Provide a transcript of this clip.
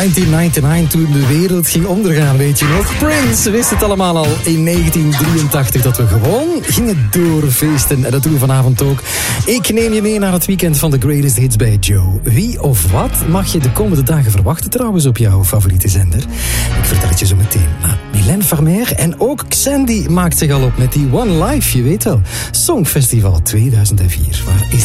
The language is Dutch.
1999, toen de wereld ging ondergaan, weet je nog. Prince wist het allemaal al in 1983 dat we gewoon gingen doorfeesten. En dat doen we vanavond ook. Ik neem je mee naar het weekend van The Greatest Hits bij Joe. Wie of wat mag je de komende dagen verwachten trouwens op jouw favoriete zender? Ik vertel het je zo meteen. Maar Mylène Farmer en ook Xandy maakt zich al op met die One Life, je weet wel. Songfestival 2004. Waar is